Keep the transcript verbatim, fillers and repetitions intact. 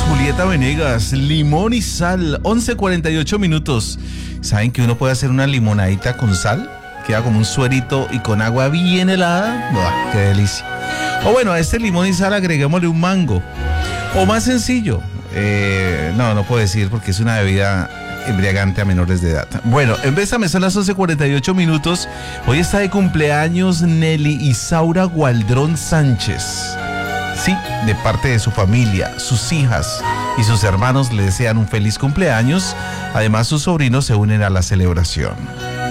Julieta Venegas, limón y sal, once cuarenta y ocho minutos. ¿Saben que uno puede hacer una limonadita con sal? Queda como un suerito y con agua bien helada. ¡Buah, qué delicia! O bueno, a este limón y sal agreguémosle un mango. O más sencillo, eh, no, no puedo decir porque es una bebida embriagante a menores de edad. Bueno, en Bésame son las once cuarenta y ocho minutos. Hoy está de cumpleaños Nelly Isaura Gualdrón Sánchez. Sí, de parte de su familia, sus hijas y sus hermanos le desean un feliz cumpleaños. Además, sus sobrinos se unen a la celebración.